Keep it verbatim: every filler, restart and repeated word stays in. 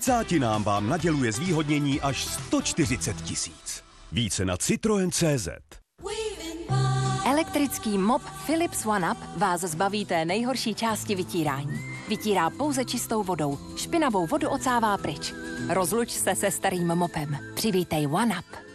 třicátinám vám naděluje zvýhodnění až sto čtyřicet tisíc. Více na Citroen tečka cé zet. Elektrický mop Philips OneUp vás zbaví té nejhorší části vytírání. Vytírá pouze čistou vodou. Špinavou vodu ocává pryč. Rozluč se se starým mopem. Přivítej OneUp.